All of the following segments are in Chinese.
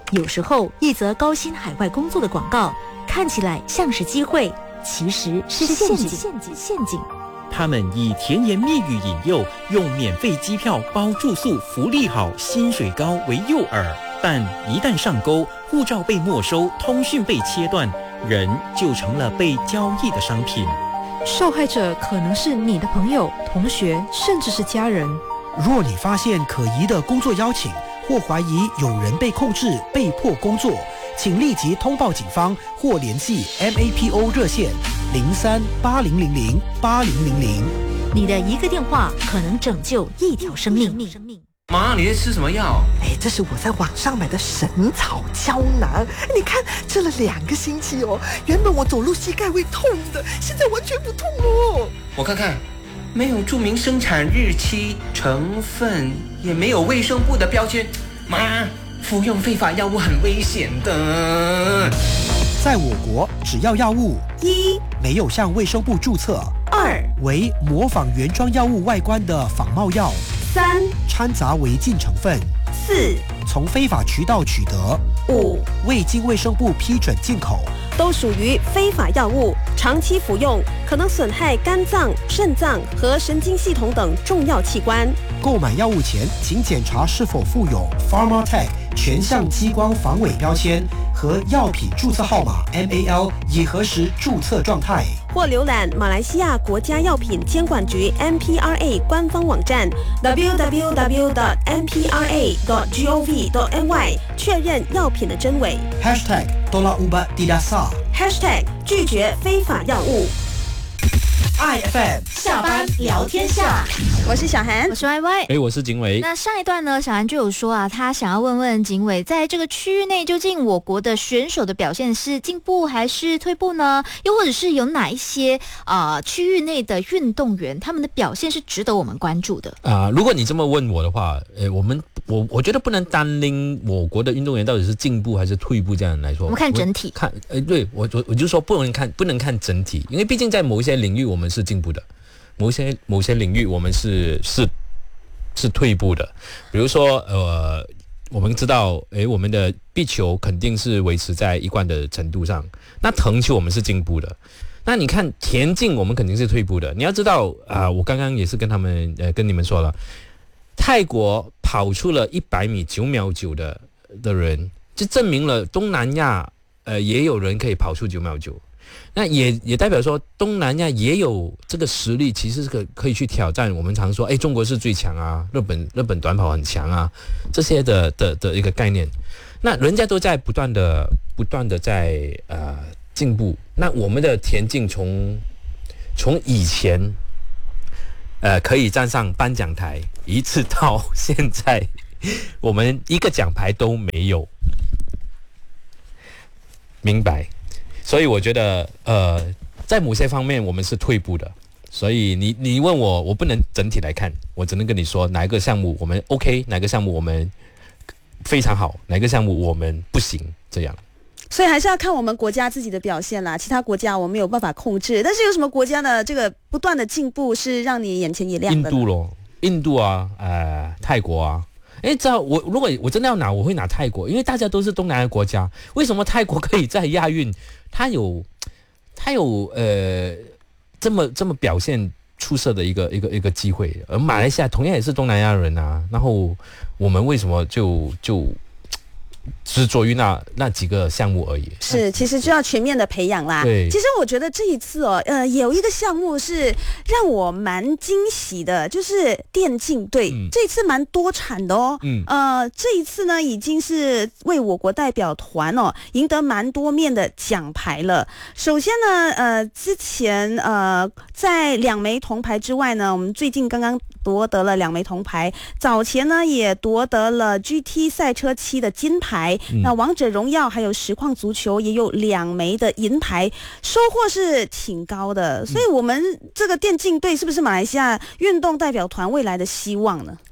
有时候，一则高薪海外工作的广告看起来像是机会，其实是陷阱。 他们以甜言蜜语引诱，用免费机票、包住宿、福利好、薪水高为诱饵，但一旦上钩，护照被没收，通讯被切断，人就成了被交易的商品。 受害者可能是你的朋友、同学，甚至是家人。 若你发现可疑的工作邀请，或怀疑有人被控制、被迫工作，请立即通报警方或联系 MAPO 热线03-8000-8000。 你的一个电话可能拯救一条生命。 妈，你在吃什么药？ 这是我在网上买的神草胶囊，你看这了2个星期哦。原本我走路膝盖会痛的，现在完全不痛哦。 我看看，没有注明生产日期、成分，也没有卫生部的标签。妈，服用非法药物很危险的。 在我国，只要药物 1 没有向卫生部注册 ，2 为模仿原装药物外观的仿冒药 ，3 掺杂违禁成分 ，4 从非法渠道取得 ，5 未经卫生部批准进口， 都属于非法药物，长期服用可能损害肝脏、肾脏和神经系统等重要器官。 购买药物前，请检查是否附有 PharmaTech 全项激光防伪标签和药品注册号码 MAL， 以核实注册状态。 或浏览马来西亚国家药品监管局 MPRA 官方网站 www.mpra.gov.my 确认药品的真伪。 #Tolak Ubat Tidak Sah #拒绝非法药物。 IFM 下班聊天下， 我是小韩， 我是 YY， 我是景伟。 那上一段呢，小韩就有说啊，他想要问问景伟，在这个区域内，究竟我国的选手的表现是进步还是退步呢？又或者是有哪一些区域内的运动员，他们的表现是值得我们关注的？ 如果你这么问我的话，我觉得不能单拎我国的运动员到底是进步还是退步这样来说。 我们看整体。 对，我就说不能看整体，因为毕竟在某一些领域我们是进步的，某些领域我们是退步的。比如说我们知道我们的壁球肯定是维持在一贯的程度上，那藤球我们是进步的。那你看田径我们肯定是退步的。你要知道我刚刚也是跟你们说了，泰国跑出了100米9秒9的人，就证明了东南亚也有人可以跑出9秒9。那也代表说东南亚也有这个实力，其实是可以去挑战我们常说中国是最强啊，日本短跑很强啊，这些的一个概念。那人家都在不断的在进步。那我们的田径从以前可以站上颁奖台，一直到现在我们一个奖牌都没有，明白？所以我觉得在某些方面我们是退步的。所以你问我不能整体来看，我只能跟你说哪一个项目我们 OK， 哪个项目我们非常好，哪个项目我们不行，这样。 所以还是要看我们国家自己的表现啦，其他国家我没有办法控制。但是有什么国家的这个不断的进步是让你眼前一亮的？ 印度啊，泰国啊。如果我真的要拿，我会拿泰国，因为大家都是东南亚国家。为什么泰国可以在亚运？他有这么表现出色的一个机会，而马来西亚同样也是东南亚人啊。然后我们为什么就执着于那几个项目而已？ 是，其实就要全面的培养啦。 对， 其实我觉得这一次有一个项目是让我蛮惊喜的，就是电竞队，这一次蛮多产的哦。这一次呢，已经是为我国代表团赢得蛮多面的奖牌了。首先呢，之前在2枚铜牌之外呢，我们最近刚刚夺得了2枚铜牌，早前呢也夺得了 GT 赛车7的金牌。那王者荣耀还有实况足球也有2枚的银牌，收获是挺高的。所以我们这个电竞队是不是马来西亚运动代表团未来的希望呢？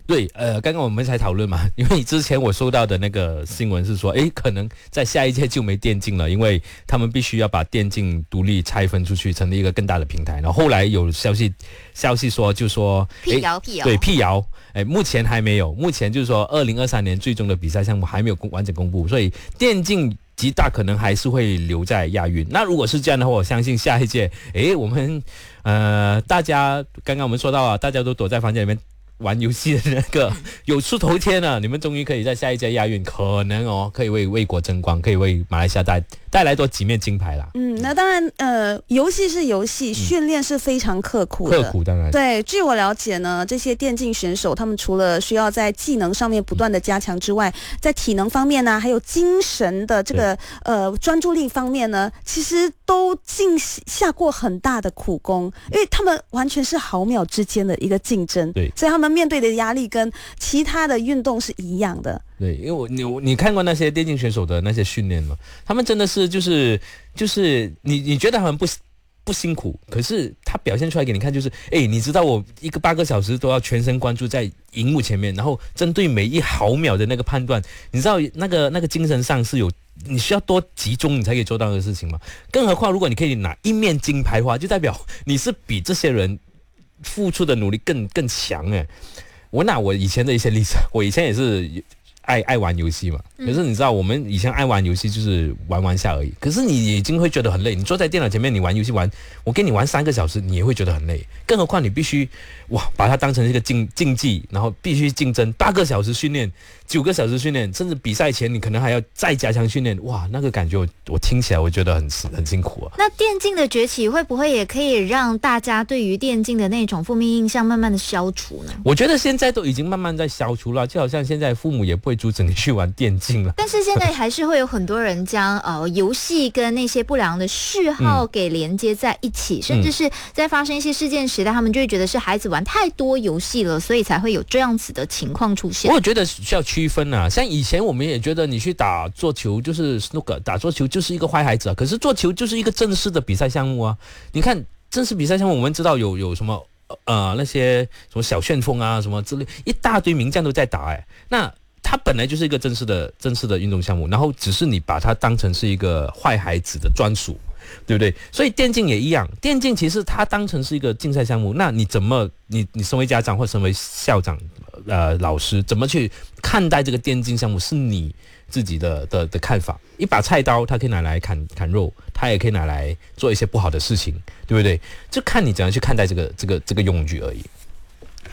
对，刚刚我们才讨论嘛，因为之前我收到的那个新闻是说，可能在下一届就没电竞了，因为他们必须要把电竞独立拆分出去，成立一个更大的平台。然后后来有消息说，就说辟谣， 对，辟谣，目前还没有，目前就是说2023年最终的比赛项目还没有完整公布，所以电竞极大可能还是会留在亚运。那如果是这样的话，我相信下一届，我们大家刚刚我们说到啊，大家都躲在房间里面玩游戏的那个有出头天了，你们终于可以在下一届亚运可能可以为国争光，可以为马来西亚带来多几面金牌啦。 那当然，游戏是游戏，训练是非常刻苦的。 刻苦当然。 对，据我了解呢，这些电竞选手他们除了需要在技能上面不断的加强之外，在体能方面呢，还有精神的这个专注力方面呢，其实都下过很大的苦功，因为他们完全是毫秒之间的一个竞争。 对， 所以他们面对的压力跟其他的运动是一样的。 对，因为你看过那些电竞选手的那些训练吗？他们真的是就是你觉得他们不辛苦，可是他表现出来给你看，就是你知道我一个8个小时都要全神贯注在荧幕前面，然后针对每一毫秒的那个判断，你知道那个精神上是有你需要多集中你才可以做到的事情嘛。更何况如果你可以拿一面金牌的话，就代表你是比这些人付出的努力更强。我拿我以前的一些例子，我以前也是爱玩游戏嘛，可是你知道我们以前爱玩游戏就是玩下而已，可是你已经会觉得很累，你坐在电脑前面你玩游戏我给你玩3个小时你也会觉得很累，更何况你必须把它当成一个竞技，然后必须竞争8个小时训练9个小时训练，甚至比赛前你可能还要再加强训练，那个感觉我听起来我觉得很辛苦啊。 那电竞的崛起会不会也可以让大家对于电竞的那种负面印象慢慢的消除呢？ 我觉得现在都已经慢慢在消除了，就好像现在父母也不会阻止你去玩电竞了。 但是现在还是会有很多人将游戏跟那些不良的嗜好给连接在一起，甚至是在发生一些事件时代，他们就会觉得是孩子玩太多游戏了，所以才会有这样子的情况出现。 我觉得需要区分啊，像以前我们也觉得你去打桌球就是 snooker， 打桌球就是一个坏孩子啊，可是桌球就是一个正式的比赛项目啊。你看正式比赛项目，我们知道有什么那些什么小旋风啊什么之类，一大堆名将都在打那它本来就是一个正式的运动项目，然后只是你把它当成是一个坏孩子的专属，对不对？所以电竞也一样，电竞其实它当成是一个竞赛项目，那你怎么你身为家长或身为校长老师怎么去看待这个电竞项目，是你自己的看法。一把菜刀它可以拿来砍肉，它也可以拿来做一些不好的事情，对不对？就看你怎样去看待这个用具而已。